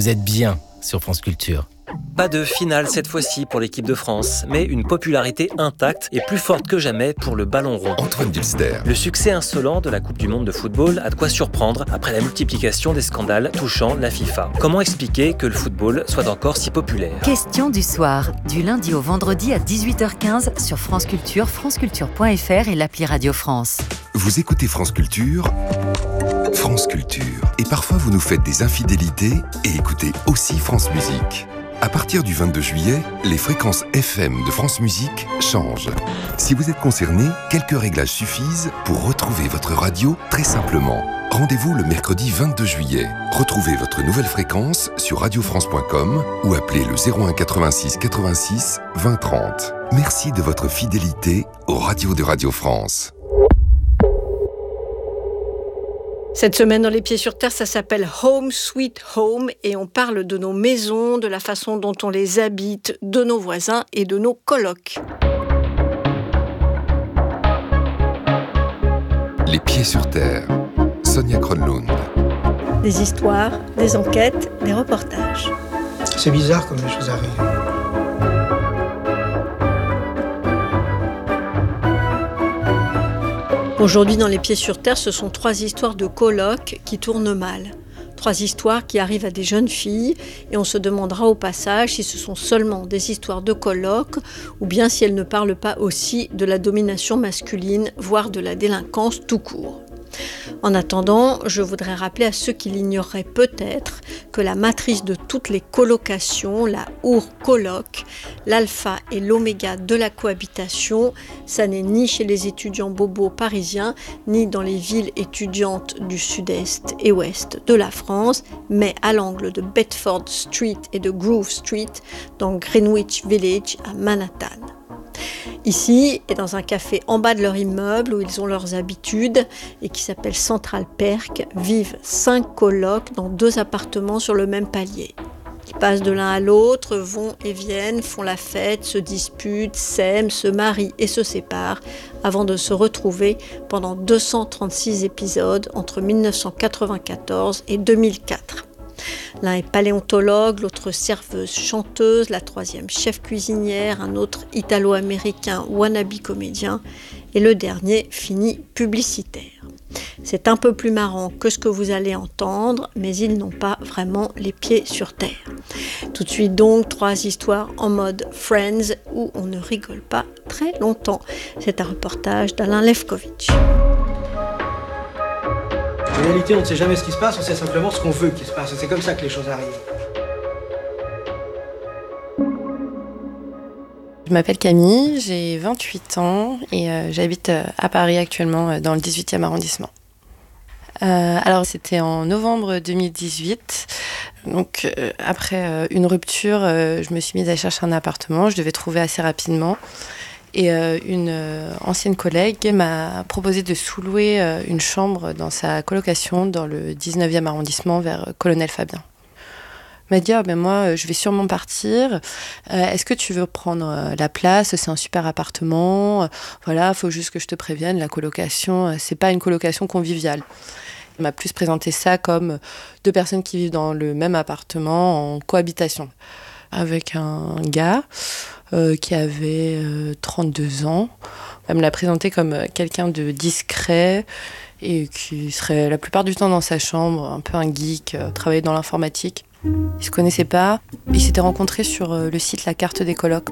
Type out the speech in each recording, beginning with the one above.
Vous êtes bien sur France Culture. Pas de finale cette fois-ci pour l'équipe de France, mais une popularité intacte et plus forte que jamais pour le ballon rond. Antoine Dulster. Le succès insolent de la Coupe du Monde de football a de quoi surprendre après la multiplication des scandales touchant la FIFA. Comment expliquer que le football soit encore si populaire ? Question du soir, du lundi au vendredi à 18h15 sur France Culture, franceculture.fr et l'appli Radio France. Vous écoutez France Culture, France Culture. Et parfois vous nous faites des infidélités et écoutez aussi France Musique. À partir du 22 juillet, les fréquences FM de France Musique changent. Si vous êtes concerné, quelques réglages suffisent pour retrouver votre radio très simplement. Rendez-vous le mercredi 22 juillet. Retrouvez votre nouvelle fréquence sur radiofrance.com ou appelez le 01 86 86 20 30. Merci de votre fidélité aux radios de Radio France. Cette semaine dans Les Pieds sur Terre, ça s'appelle Home Sweet Home et on parle de nos maisons, de la façon dont on les habite, de nos voisins et de nos colocs. Les Pieds sur Terre, Sonia Kronlund. Des histoires, des enquêtes, des reportages. C'est bizarre comme les choses arrivent. Aujourd'hui, dans Les Pieds sur Terre, ce sont 3 histoires de colocs qui tournent mal. 3 histoires qui arrivent à des jeunes filles et on se demandera au passage si ce sont seulement des histoires de colocs ou bien si elles ne parlent pas aussi de la domination masculine, voire de la délinquance tout court. En attendant, je voudrais rappeler à ceux qui l'ignoreraient peut-être que la matrice de toutes les colocations, la coloc, l'alpha et l'oméga de la cohabitation, ça n'est ni chez les étudiants bobos parisiens, ni dans les villes étudiantes du sud-est et ouest de la France, mais à l'angle de Bedford Street et de Grove Street, dans Greenwich Village à Manhattan. Ici, et dans un café en bas de leur immeuble où ils ont leurs habitudes et qui s'appelle Central Perk, vivent 5 colocs dans 2 appartements sur le même palier. Ils passent de l'un à l'autre, vont et viennent, font la fête, se disputent, s'aiment, se marient et se séparent avant de se retrouver pendant 236 épisodes entre 1994 et 2004. L'un est paléontologue, l'autre serveuse chanteuse, la troisième chef cuisinière, un autre italo-américain wannabe comédien et le dernier finit publicitaire. C'est un peu plus marrant que ce que vous allez entendre, mais ils n'ont pas vraiment les pieds sur terre. Tout de suite donc, 3 histoires en mode Friends où on ne rigole pas très longtemps. C'est un reportage d'Alain Lefkovitch. En réalité, on ne sait jamais ce qui se passe, on sait simplement ce qu'on veut qu'il se passe. Et c'est comme ça que les choses arrivent. Je m'appelle Camille, j'ai 28 ans et j'habite à Paris actuellement dans le 18e arrondissement. Alors c'était en novembre 2018, donc après une rupture, je me suis mise à chercher un appartement, je devais trouver assez rapidement. Et une ancienne collègue m'a proposé de sous-louer une chambre dans sa colocation dans le 19e arrondissement vers Colonel Fabien. Elle m'a dit moi je vais sûrement partir, est-ce que tu veux prendre la place, c'est un super appartement, voilà, faut juste que je te prévienne, la colocation c'est pas une colocation conviviale. Elle m'a plus présenté ça comme 2 personnes qui vivent dans le même appartement en cohabitation avec un gars qui avait 32 ans. Elle me l'a présenté comme quelqu'un de discret et qui serait la plupart du temps dans sa chambre, un peu un geek, travaillait dans l'informatique. Ils se connaissaient pas, ils s'étaient rencontrés sur le site La Carte des Colocs.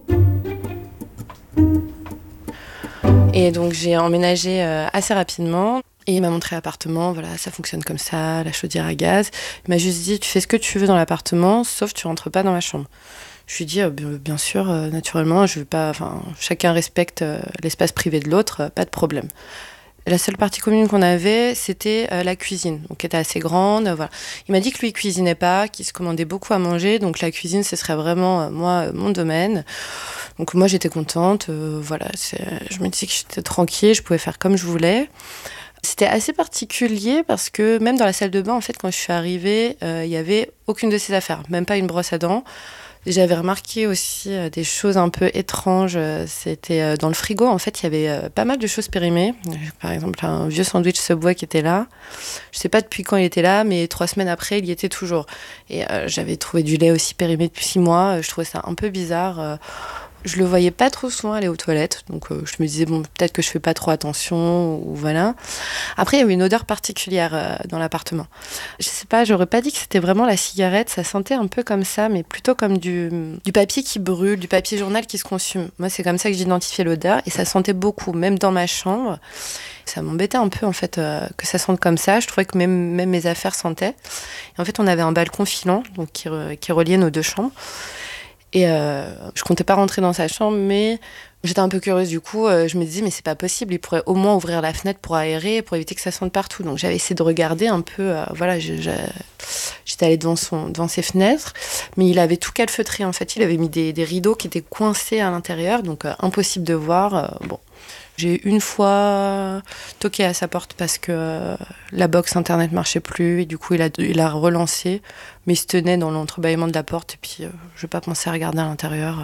Et donc j'ai emménagé assez rapidement. Et il m'a montré l'appartement, voilà, ça fonctionne comme ça, la chaudière à gaz. Il m'a juste dit, tu fais ce que tu veux dans l'appartement, sauf tu rentres pas dans ma chambre. Je lui ai dit, bien sûr, naturellement, je veux pas, chacun respecte l'espace privé de l'autre, pas de problème. La seule partie commune qu'on avait, c'était la cuisine, donc qui était assez grande. Voilà. Il m'a dit que lui, il cuisinait pas, qu'il se commandait beaucoup à manger, donc la cuisine, ce serait vraiment, moi, mon domaine. Donc moi, j'étais contente, voilà, je me disais que j'étais tranquille, je pouvais faire comme je voulais. C'était assez particulier parce que même dans la salle de bain, en fait, quand je suis arrivée, il y avait aucune de ces affaires, même pas une brosse à dents. J'avais remarqué aussi des choses un peu étranges. C'était dans le frigo, en fait, il y avait pas mal de choses périmées. Par exemple, un vieux sandwich Subway qui était là. Je sais pas depuis quand il était là, mais 3 semaines après, il y était toujours. Et j'avais trouvé du lait aussi périmé depuis 6 mois. Je trouvais ça un peu bizarre. Je le voyais pas trop souvent aller aux toilettes, donc je me disais bon, peut-être que je fais pas trop attention, ou voilà. Après, il y avait une odeur particulière dans l'appartement. Je sais pas, j'aurais pas dit que c'était vraiment la cigarette, ça sentait un peu comme ça, mais plutôt comme du papier qui brûle, du papier journal qui se consume. Moi, c'est comme ça que j'identifiais l'odeur, et ça sentait beaucoup, même dans ma chambre. Ça m'embêtait un peu en fait que ça sente comme ça. Je trouvais que même mes affaires sentaient. Et en fait, on avait un balcon filant, donc qui reliait nos 2 chambres. Et je comptais pas rentrer dans sa chambre, mais j'étais un peu curieuse du coup. Je me disais, mais c'est pas possible, il pourrait au moins ouvrir la fenêtre pour aérer, pour éviter que ça sente partout. Donc j'avais essayé de regarder un peu, voilà, j'étais allée devant ses fenêtres, mais il avait tout calfeutré en fait. Il avait mis des rideaux qui étaient coincés à l'intérieur, donc impossible de voir. Bon. J'ai une fois toqué à sa porte parce que la box internet marchait plus et du coup il a relancé, mais il se tenait dans l'entrebâillement de la porte et puis je n'ai pas pensé à regarder à l'intérieur.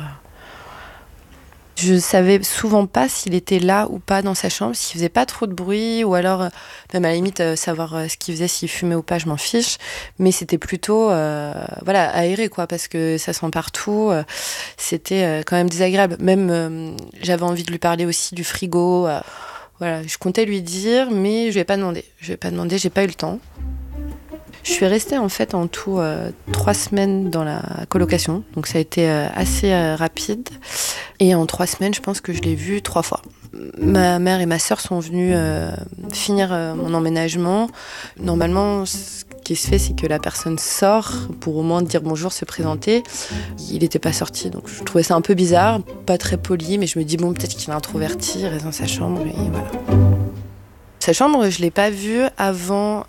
Je savais souvent pas s'il était là ou pas dans sa chambre, s'il faisait pas trop de bruit, ou alors même à la limite savoir ce qu'il faisait, s'il fumait ou pas, je m'en fiche. Mais c'était plutôt voilà, aéré quoi, parce que ça sent partout. C'était quand même désagréable. Même j'avais envie de lui parler aussi du frigo. Voilà, je comptais lui dire, mais je lui ai pas demandé. J'ai pas eu le temps. Je suis restée en fait en tout 3 semaines dans la colocation, donc ça a été assez rapide. Et en 3 semaines, je pense que je l'ai vu 3 fois. Ma mère et ma sœur sont venues finir mon emménagement. Normalement, ce qui se fait, c'est que la personne sort pour au moins dire bonjour, se présenter. Il n'était pas sorti, donc je trouvais ça un peu bizarre, pas très poli, mais je me dis bon, peut-être qu'il est introverti, il reste dans sa chambre, et voilà. Sa chambre, je ne l'ai pas vue avant...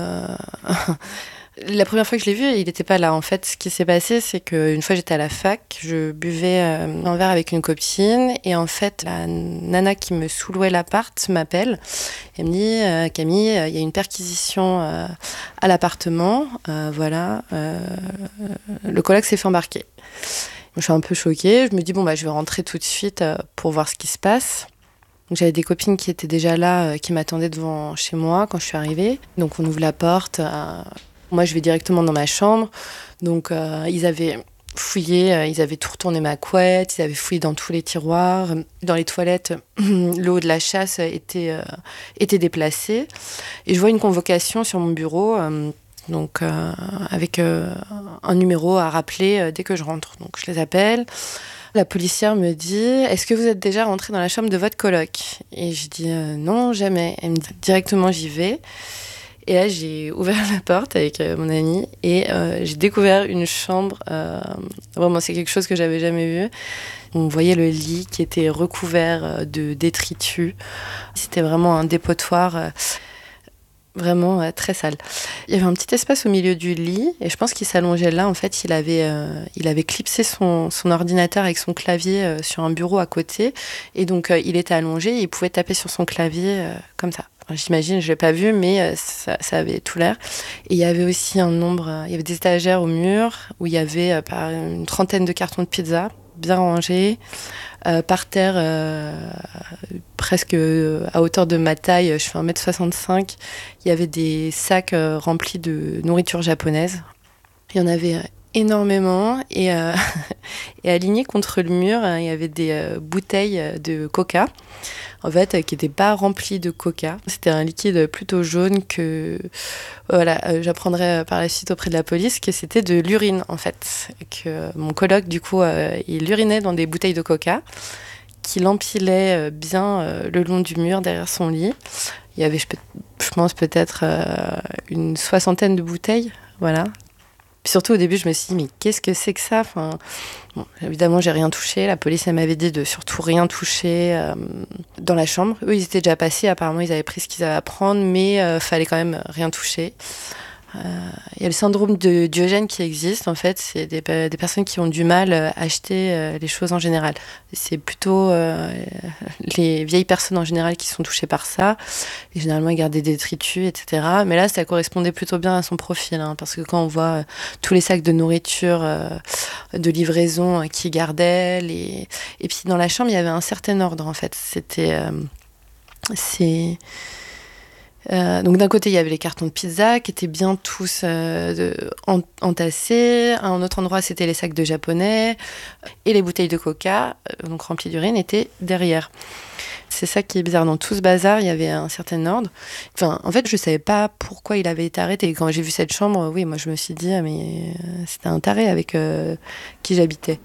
La première fois que je l'ai vu, il n'était pas là. En fait, ce qui s'est passé, c'est qu'une fois, j'étais à la fac, je buvais un verre avec une copine, et en fait, la nana qui me sous-louait l'appart m'appelle. Elle me dit « Camille, il y a une perquisition à l'appartement. Voilà, le coloc s'est fait embarquer. » Je suis un peu choquée. Je me dis « Bon, je vais rentrer tout de suite pour voir ce qui se passe. » Donc, j'avais des copines qui étaient déjà là, qui m'attendaient devant chez moi quand je suis arrivée. Donc, on ouvre la porte. Moi, je vais directement dans ma chambre. Donc, ils avaient fouillé, ils avaient tout retourné ma couette, ils avaient fouillé dans tous les tiroirs. Dans les toilettes, le haut de la chasse était déplacé. Et je vois une convocation sur mon bureau, avec un numéro à rappeler dès que je rentre. Donc, je les appelle. La policière me dit « Est-ce que vous êtes déjà rentré dans la chambre de votre coloc ?» Et je dis « Non, jamais ». Elle me dit « Directement, j'y vais ». Et là, j'ai ouvert la porte avec mon amie et j'ai découvert une chambre. Vraiment, c'est quelque chose que j'avais jamais vu. On voyait le lit qui était recouvert de détritus. C'était vraiment un dépotoir vraiment très sale. Il y avait un petit espace au milieu du lit et je pense qu'il s'allongeait là. En fait, il avait clipsé son ordinateur avec son clavier sur un bureau à côté. Et donc, il était allongé et il pouvait taper sur son clavier comme ça. J'imagine, je l'ai pas vu, mais ça avait tout l'air. Et il y avait aussi il y avait des étagères au mur où il y avait une 30aine de cartons de pizza bien rangés. Par terre, presque à hauteur de ma taille, je fais 1m65, il y avait des sacs remplis de nourriture japonaise. Il y en avait énormément et alignés contre le mur, il y avait des bouteilles de coca. En fait, qui n'était pas rempli de coca. C'était un liquide plutôt jaune que... Voilà, j'apprendrai par la suite auprès de la police que c'était de l'urine, en fait. Que mon coloc, du coup, il urinait dans des bouteilles de coca qu'il empilait bien le long du mur derrière son lit. Il y avait, je pense, peut-être une 60aine de bouteilles, voilà. Puis surtout, au début, je me suis dit, mais qu'est-ce que c'est que ça ? Enfin, bon, évidemment, j'ai rien touché. La police, elle m'avait dit de surtout rien toucher dans la chambre. Eux, ils étaient déjà passés. Apparemment, ils avaient pris ce qu'ils avaient à prendre, mais fallait quand même rien toucher. Il y a le syndrome de Diogène qui existe, en fait. C'est des personnes qui ont du mal à acheter les choses en général. C'est plutôt les vieilles personnes en général qui sont touchées par ça. Et généralement, ils gardent des détritus, etc. Mais là, ça correspondait plutôt bien à son profil, hein, parce que quand on voit tous les sacs de nourriture, de livraison qu'il gardait, et puis dans la chambre, il y avait un certain ordre, en fait. Donc d'un côté il y avait les cartons de pizza qui étaient bien tous entassés, à un autre endroit c'était les sacs de japonais et les bouteilles de coca donc remplies d'urine étaient derrière. C'est ça qui est bizarre, dans tout ce bazar il y avait un certain ordre. Enfin en fait je savais pas pourquoi il avait été arrêté, et quand j'ai vu cette chambre, oui moi je me suis dit mais c'était un taré avec qui j'habitais.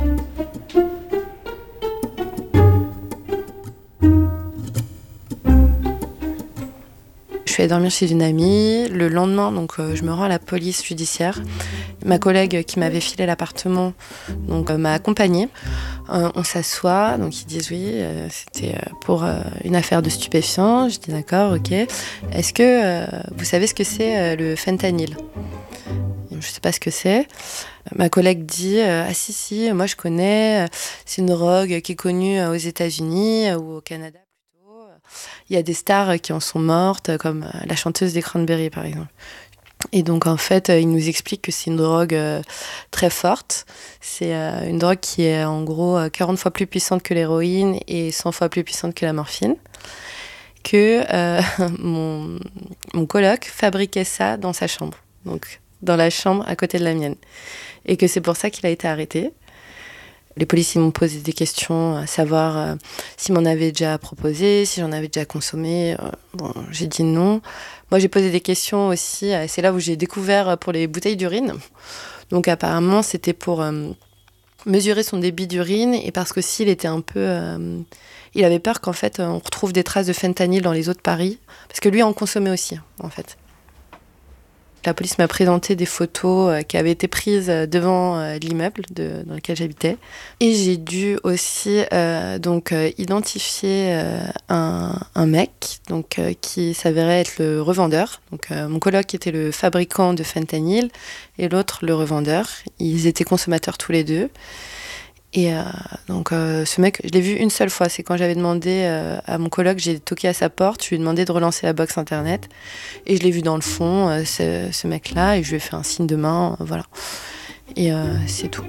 Je suis allée dormir chez une amie. Le lendemain, donc, je me rends à la police judiciaire. Ma collègue qui m'avait filé l'appartement donc, m'a accompagnée. On s'assoit, donc ils disent oui, c'était pour une affaire de stupéfiants. Je dis d'accord, ok. Est-ce que vous savez ce que c'est le fentanyl ? Je ne sais pas ce que c'est. Ma collègue dit ah si, moi je connais. C'est une drogue qui est connue aux États-Unis ou au Canada. Il y a des stars qui en sont mortes, comme la chanteuse des Cranberries, par exemple. Et donc, en fait, il nous explique que c'est une drogue très forte. C'est une drogue qui est, en gros, 40 fois plus puissante que l'héroïne et 100 fois plus puissante que la morphine. Que mon coloc fabriquait ça dans sa chambre. Donc, dans la chambre à côté de la mienne. Et que c'est pour ça qu'il a été arrêté. Les policiers m'ont posé des questions, à savoir s'ils m'en avaient déjà proposé, si j'en avais déjà consommé. Bon, j'ai dit non. Moi, j'ai posé des questions aussi. C'est là où j'ai découvert pour les bouteilles d'urine. Donc, apparemment, c'était pour mesurer son débit d'urine et parce que s'il était un peu... il avait peur qu'en fait, on retrouve des traces de fentanyl dans les eaux de Paris. Parce que lui en consommait aussi, en fait. La police m'a présenté des photos qui avaient été prises devant l'immeuble dans lequel j'habitais. Et j'ai dû aussi identifier un mec qui s'avérait être le revendeur. Donc, mon coloc était le fabricant de fentanyl et l'autre le revendeur. Ils étaient consommateurs tous les deux. Et ce mec, je l'ai vu une seule fois. C'est quand j'avais demandé à mon coloc, j'ai toqué à sa porte, je lui ai demandé de relancer la box internet. Et je l'ai vu dans le fond, ce mec-là, et je lui ai fait un signe de main, voilà. Et c'est tout.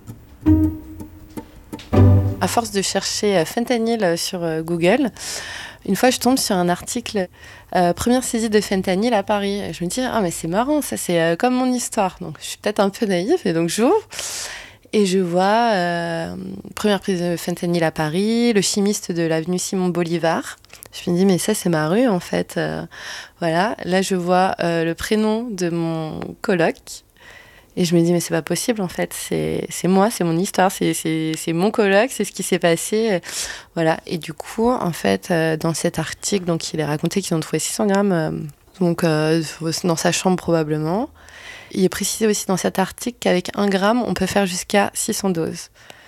À force de chercher fentanyl sur Google, une fois je tombe sur un article première saisie de fentanyl à Paris. Et je me dis, ah mais c'est marrant, ça c'est comme mon histoire. Donc je suis peut-être un peu naïve, et donc j'ouvre. Et je vois première prise de fentanyl à Paris, le chimiste de l'avenue Simon Bolivar. Je me dis, mais ça, c'est ma rue, en fait. Voilà. Là, je vois le prénom de mon coloc. Et je me dis, mais c'est pas possible, en fait. C'est moi, c'est mon histoire, c'est mon coloc, c'est ce qui s'est passé. Voilà. Et du coup, en fait, dans cet article, donc, il est raconté qu'ils ont trouvé 600 grammes dans sa chambre, probablement. Il est précisé aussi dans cet article qu'avec 1 gramme, on peut faire jusqu'à 600 doses.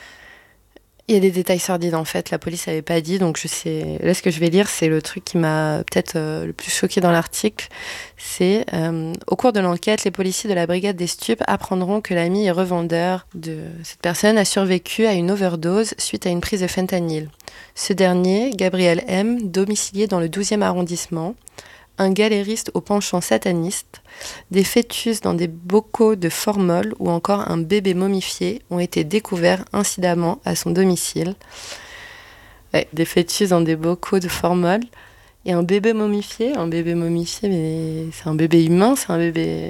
Il y a des détails sordides, en fait. La police n'avait pas dit, donc je sais... Là, ce que je vais lire, c'est le truc qui m'a peut-être le plus choqué dans l'article. C'est au cours de l'enquête, les policiers de la brigade des stupes apprendront que l'ami et revendeur de cette personne a survécu à une overdose suite à une prise de fentanyl. Ce dernier, Gabriel M., domicilié dans le 12e arrondissement, un galériste au penchant sataniste, des fœtus dans des bocaux de formol ou encore un bébé momifié ont été découverts incidemment à son domicile. Ouais, des fœtus dans des bocaux de formol et un bébé momifié, mais c'est un bébé humain, c'est un bébé...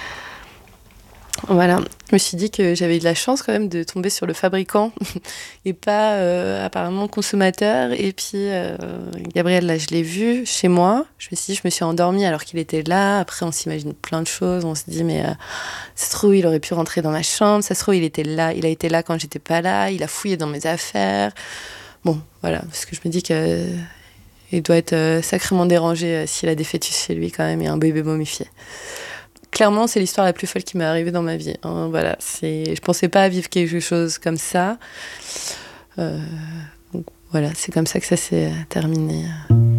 Voilà, je me suis dit que j'avais eu de la chance quand même de tomber sur le fabricant et pas apparemment consommateur. Et puis Gabriel, là, je l'ai vu chez moi. Je me suis dit, je me suis endormie alors qu'il était là. Après, on s'imagine plein de choses. On se dit, mais ça se trouve, il aurait pu rentrer dans ma chambre. Ça se trouve, il était là. Il a été là quand j'étais pas là. Il a fouillé dans mes affaires. Bon, voilà, parce que je me dis que il doit être sacrément dérangé s'il a des fœtus chez lui quand même et un bébé momifié. Clairement, c'est l'histoire la plus folle qui m'est arrivée dans ma vie. Hein, voilà, je pensais pas vivre quelque chose comme ça. Donc, voilà, c'est comme ça que ça s'est terminé.